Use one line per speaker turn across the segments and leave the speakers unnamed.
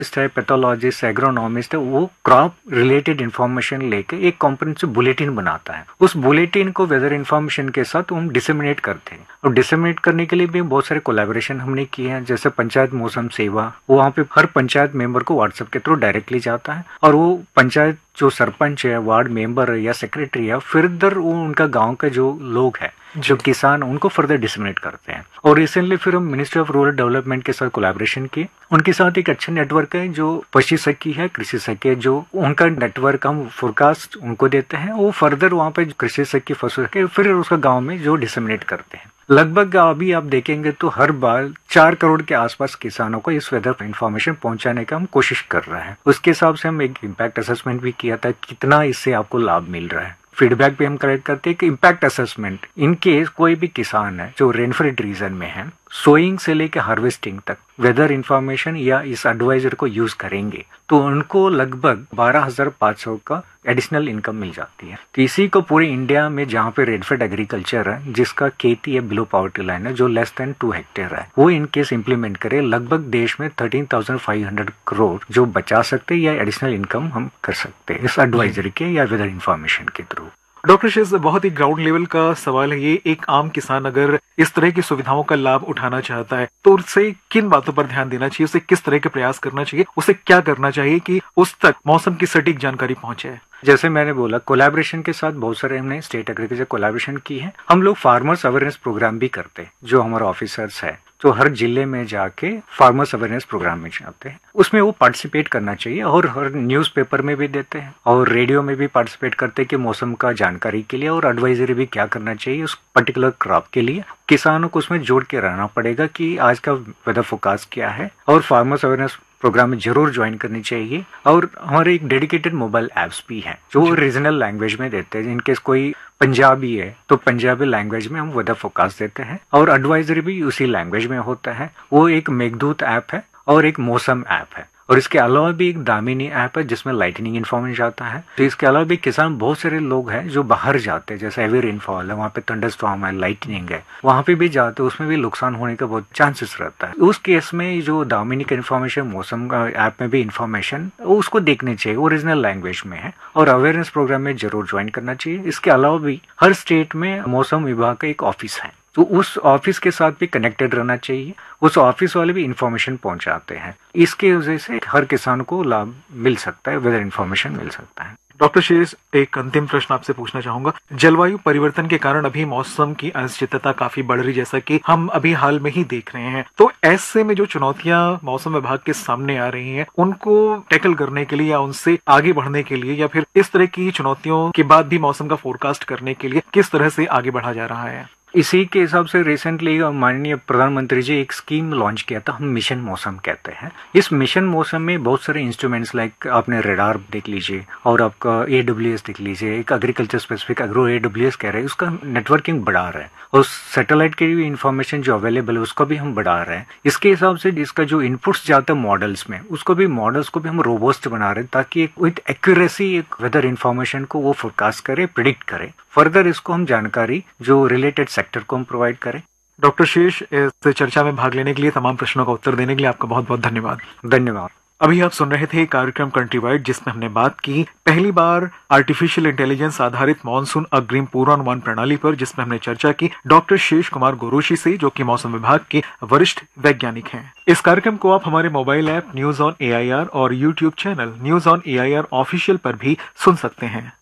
इस तरह pathologist, agronomist है, वो क्रॉप रिलेटेड इन्फॉर्मेशन लेके एक कॉम्प्रिहेंसिव बुलेटिन बनाता है। उस बुलेटिन को वेदर इन्फॉर्मेशन के साथ हम डिसेमिनेट करते हैं, और डिसेमिनेट करने के लिए भी बहुत सारे कोलैबोरेशन हमने किए हैं। जैसे पंचायत मौसम सेवा, वहाँ पे हर पंचायत मेंबर को व्हाट्सएप के थ्रू डायरेक्टली जाता है, और वो पंचायत जो सरपंच है, वार्ड मेंबर है या सेक्रेटरी है, फर्दर वो उनका गांव के जो लोग हैं, जो किसान, उनको फर्दर डिसेमिनेट करते हैं। और रिसेंटली फिर हम मिनिस्ट्री ऑफ रूरल डेवलपमेंट के साथ कोलैबोरेशन किए। उनके साथ एक अच्छा नेटवर्क है जो पशु सखी है, कृषि सखी है, जो उनका नेटवर्क हम फोरकास्ट उनको देते हैं, वो फर्दर वहाँ पे कृषि सखी, पशु सखी फिर उसका गाँव में जो डिसेमिनेट करते हैं। लगभग अभी आप देखेंगे तो हर बार 4 करोड़ के आसपास किसानों को इस वेदर इन्फॉर्मेशन पहुंचाने का हम कोशिश कर रहे हैं। उसके हिसाब से हम एक इम्पैक्ट असेसमेंट भी किया था, कितना इससे आपको लाभ मिल रहा है। फीडबैक भी हम कलेक्ट करते हैं कि इम्पैक्ट असेसमेंट, इन केस कोई भी किसान है जो रेनफेड रीजन में है, सोइंग से लेकर हार्वेस्टिंग तक वेदर इंफॉर्मेशन या इस एडवाइजर को यूज करेंगे तो उनको लगभग 12,500 का एडिशनल इनकम मिल जाती है। तो इसी को पूरे इंडिया में जहाँ पे रेनफेड एग्रीकल्चर है, जिसका खेती है बिलो पॉवर्टी लाइन है, जो लेस देन 2 हेक्टेयर है, वो इनकेस इम्प्लीमेंट करे, लगभग देश में 13,500 करोड़ जो बचा सकते हैं या एडिशनल इनकम हम कर सकते हैं इस एडवाइजरी के या वेदर इंफॉर्मेशन के थ्रू।
डॉक्टर शेष, बहुत ही ग्राउंड लेवल का सवाल है ये। एक आम किसान अगर इस तरह की सुविधाओं का लाभ उठाना चाहता है तो उसे किन बातों पर ध्यान देना चाहिए, उसे किस तरह के प्रयास करना चाहिए, उसे क्या करना चाहिए कि उस तक मौसम की सटीक जानकारी पहुंचे?
जैसे मैंने बोला, कोलैबोरेशन के साथ बहुत सारे हमने स्टेट एग्रीकल्चर कोलैबोरेशन की है। हम लोग फार्मर्स अवेयरनेस प्रोग्राम भी करते हैं, जो हमारे ऑफिसर्स है तो हर जिले में जाके फार्मर्स अवेयरनेस प्रोग्राम में जाते हैं, उसमें वो पार्टिसिपेट करना चाहिए। और हर न्यूज़पेपर में भी देते हैं और रेडियो में भी पार्टिसिपेट करते हैं कि मौसम का जानकारी के लिए और एडवाइजरी भी क्या करना चाहिए उस पर्टिकुलर क्रॉप के लिए। किसानों को उसमें जोड़ के रहना पड़ेगा कि आज का वेदर फोरकास्ट क्या है, और फार्मर्स अवेयरनेस प्रोग्राम में जरूर ज्वाइन करनी चाहिए। और हमारे एक डेडिकेटेड मोबाइल ऐप्स भी हैं जो रीजनल लैंग्वेज में देते हैं। इनकेस कोई पंजाबी है तो पंजाबी लैंग्वेज में हम वेदर फोरकास्ट देते हैं, और एडवाइजरी भी उसी लैंग्वेज में होता है। वो एक मेघदूत ऐप है और एक मौसम ऐप है, और इसके अलावा भी एक दामिनी ऐप है जिसमें लाइटनिंग इन्फॉर्मेशन आता है। तो इसके अलावा भी किसान, बहुत सारे लोग हैं जो बाहर जाते हैं, जैसे हेवी रेनफॉल है, वहाँ पे थंडरस्टॉर्म है, लाइटनिंग है, वहाँ पे भी जाते हैं, उसमें भी नुकसान होने का बहुत चांसेस रहता है। उस केस में जो दामिनी का इन्फॉर्मेशन, मौसम का ऐप में भी इन्फॉर्मेशन, उसको देखनी चाहिए, ओरिजिनल लैंग्वेज में है, और अवेयरनेस प्रोग्राम में जरूर ज्वाइन करना चाहिए। इसके अलावा भी हर स्टेट में मौसम विभाग का एक ऑफिस है, तो उस ऑफिस के साथ भी कनेक्टेड रहना चाहिए। उस ऑफिस वाले भी इंफॉर्मेशन पहुंचाते हैं। इसके वजह से हर किसान को लाभ मिल सकता है, वेदर इंफॉर्मेशन मिल सकता है।
डॉक्टर शेष, एक अंतिम प्रश्न आपसे पूछना चाहूंगा। जलवायु परिवर्तन के कारण अभी मौसम की अनिश्चितता काफी बढ़ रही, जैसा कि हम अभी हाल में ही देख रहे हैं, तो ऐसे में जो चुनौतियां मौसम विभाग के सामने आ रही हैं, उनको टैकल करने के लिए या उनसे आगे बढ़ने के लिए, या फिर इस तरह की चुनौतियों के बाद भी मौसम का फोरकास्ट करने के लिए किस तरह से आगे बढ़ा जा रहा है?
इसी के हिसाब से रिसेंटली माननीय प्रधानमंत्री जी एक स्कीम लॉन्च किया था, हम मिशन मौसम कहते हैं। इस मिशन मौसम में बहुत सारे इंस्ट्रूमेंट्स, लाइक आपने रेडार देख लीजिए और आपका AWS देख लीजिए, एक एग्रीकल्चर स्पेसिफिक एग्रो AWS कह रहे हैं, उसका नेटवर्किंग बढ़ा रहे हैं, और सैटेलाइट की भी इंफॉर्मेशन जो अवेलेबल है उसको भी हम बढ़ा रहे हैं। इसके हिसाब से इसका जो इनपुट्स जाता है मॉडल्स में, उसको भी मॉडल्स को भी हम रोबस्ट बना रहे हैं, ताकि विद एक्यूरेसी एक वेदर इन्फॉर्मेशन को वो फोरकास्ट करे, प्रिडिक्ट करे। फर्दर इसको हम जानकारी जो रिलेटेड सेक्टर को हम प्रोवाइड करें।
डॉक्टर शेष, इस चर्चा में भाग लेने के लिए, तमाम प्रश्नों का उत्तर देने के लिए आपका बहुत बहुत धन्यवाद।
धन्यवाद।
अभी आप सुन रहे थे कार्यक्रम कंट्री वाइड, जिसमें हमने बात की पहली बार आर्टिफिशियल इंटेलिजेंस आधारित मानसून अग्रिम पूर्वानुमान प्रणाली पर, जिसमें हमने चर्चा की डॉक्टर शेष कुमार गोरोशी से, जो कि मौसम विभाग के वरिष्ठ वैज्ञानिक हैं। इस कार्यक्रम को आप हमारे mobile app news on AIR और YouTube channel news on AIR official पर भी सुन सकते हैं।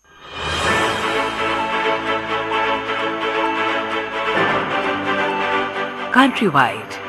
Countrywide